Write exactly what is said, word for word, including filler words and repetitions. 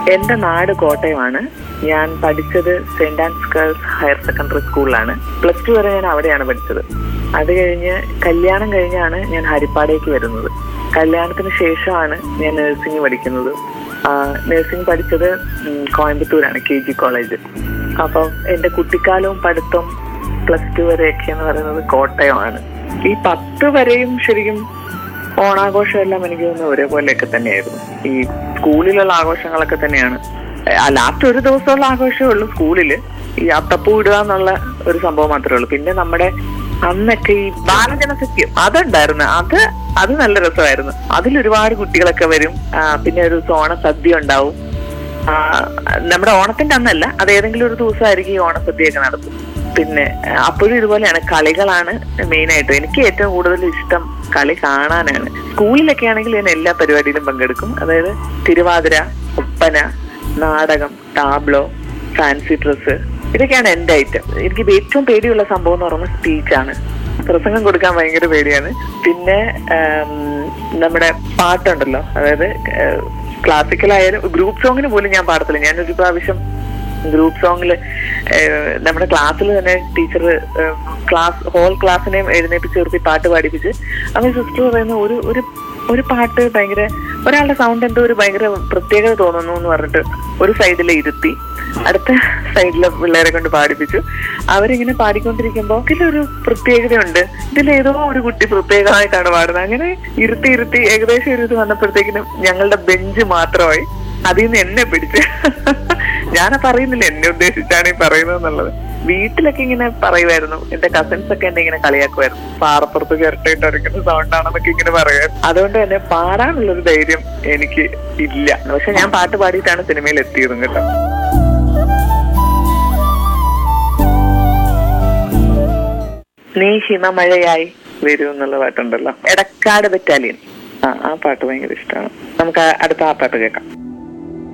എന്റെ നാട് കോട്ടയമാണ്. ഞാൻ പഠിച്ചത് saint Ans girls higher secondary സ്കൂളിലാണ്. പ്ലസ് ടു വരെ ഞാൻ അവിടെയാണ് പഠിച്ചത്. അത് കഴിഞ്ഞ് കല്യാണം കഴിഞ്ഞാണ് ഞാൻ ഹരിപ്പാടേക്ക് വരുന്നത്. കല്യാണത്തിന് ശേഷമാണ് ഞാൻ നഴ്സിംഗ് പഠിക്കുന്നത്. നഴ്സിംഗ് പഠിച്ചത് കോയമ്പത്തൂരാണ്, കെ ജി കോളേജ്. അപ്പം എന്റെ കുട്ടിക്കാലവും പഠിത്തം പ്ലസ് ടു വരെയൊക്കെ എന്ന് പറയുന്നത് കോട്ടയമാണ്. ഈ പത്ത് വരെയും ശരിക്കും ഓണാഘോഷം എല്ലാം എനിക്ക് തോന്നുന്നു ഒരേപോലെയൊക്കെ തന്നെയായിരുന്നു. ഈ സ്കൂളിലുള്ള ആഘോഷങ്ങളൊക്കെ തന്നെയാണ്. ലാസ്റ്റ് ഒരു ദിവസമുള്ള ആഘോഷമേ ഉള്ളൂ സ്കൂളില്. ഈ അത്തപ്പൂ ഇടുക എന്നുള്ള ഒരു സംഭവം മാത്രമേ ഉള്ളൂ. പിന്നെ നമ്മുടെ അന്നൊക്കെ ഈ ബാലജനസത്യം അതുണ്ടായിരുന്നു. അത് അത് നല്ല രസമായിരുന്നു. അതിലൊരുപാട് കുട്ടികളൊക്കെ വരും. പിന്നെ ഒരു ഓണസദ്യ ഉണ്ടാവും. നമ്മുടെ ഓണത്തിന്റെ അന്നല്ല, അത് ഏതെങ്കിലും ഒരു ദിവസമായിരിക്കും ഈ ഓണസദ്യയൊക്കെ നടത്തും. പിന്നെ അപ്പോഴും ഇതുപോലെയാണ്, കളികളാണ് മെയിനായിട്ട്. എനിക്ക് ഏറ്റവും കൂടുതൽ ഇഷ്ടം കളി കാണാനാണ്. സ്കൂളിലൊക്കെ ആണെങ്കിൽ ഞാൻ എല്ലാ പരിപാടിയിലും പങ്കെടുക്കും. അതായത് തിരുവാതിര, ഒപ്പന, നാടകം, ടാബ്ലോ, ഫാൻസി ഡ്രസ്സ്, ഇതൊക്കെയാണ് എന്റെ ഐറ്റം. എനിക്ക് ഏറ്റവും പേടിയുള്ള സംഭവം എന്ന് പറയുന്നത് സ്പീച്ചാണ്. പ്രസംഗം കൊടുക്കാൻ ഭയങ്കര പേടിയാണ്. പിന്നെ നമ്മുടെ പാട്ടുണ്ടല്ലോ, അതായത് ക്ലാസിക്കലായാലും ഗ്രൂപ്പ് സോങ്ങിന് പോലും ഞാൻ പാടത്തില്ല. ഞാനൊരു പ്രാവശ്യം ഗ്രൂപ്പ് സോങ്ങില് നമ്മുടെ ക്ലാസ്സിൽ തന്നെ ടീച്ചർ ക്ലാസ് ഹോൾ ക്ലാസ്സിനെയും എഴുന്നേപ്പിച്ച് നിർത്തി പാട്ട് പാടിപ്പിച്ച് അവർ സിസ്റ്റർ പറയുന്ന ഒരു ഒരു ഒരു പാട്ട് ഭയങ്കര ഒരാളുടെ സൗണ്ട് എന്തോ ഒരു ഭയങ്കര പ്രത്യേകത തോന്നുന്നു എന്ന് പറഞ്ഞിട്ട് ഒരു സൈഡിൽ ഇരുത്തി അടുത്ത സൈഡിലെ പിള്ളേരെ കൊണ്ട് പാടിപ്പിച്ചു. അവരിങ്ങനെ പാടിക്കൊണ്ടിരിക്കുമ്പോൾ ഇതിലൊരു പ്രത്യേകതയുണ്ട്, ഇതിലേതോ ഒരു കുട്ടി പ്രത്യേകമായിട്ടാണ് പാടുന്നത്. അങ്ങനെ ഇരുത്തി ഇരുത്തി ഏകദേശം ഒരു ഇത് വന്നപ്പോഴത്തേക്കിനും ഞങ്ങളുടെ ബെഞ്ച് മാത്രമായി. അതിൽ നിന്ന് എന്നെ പിടിച്ച് ഞാനപ്പ അറിയുന്നില്ല എന്നെ ഉദ്ദേശിച്ചാണ് ഈ പറയുന്നത് എന്നുള്ളത്. വീട്ടിലൊക്കെ ഇങ്ങനെ പറയുമായിരുന്നു. എന്റെ കസിൻസ് ഒക്കെ എന്നെ ഇങ്ങനെ കളിയാക്കുമായിരുന്നു. പാറപ്പുറത്ത് ചിരട്ടയിട്ട് അരയ്ക്കുന്ന സൗണ്ടാണെന്നൊക്കെ ഇങ്ങനെ പറയുമായിരുന്നു. അതുകൊണ്ട് തന്നെ പാടാനുള്ളൊരു ധൈര്യം എനിക്ക് ഇല്ല. പക്ഷെ ഞാൻ പാട്ട് പാടിയിട്ടാണ് സിനിമയിൽ എത്തിയതും കേട്ടോ. നീ ഹിമമഴയായി വരൂ എന്നുള്ള പാട്ടുണ്ടല്ലോ, എടക്കാട് ബറ്റാലിയൻ. ആ ആ പാട്ട് ഭയങ്കര ഇഷ്ടമാണ്. നമുക്ക് അടുത്ത ആ പാട്ട് കേൾക്കാം.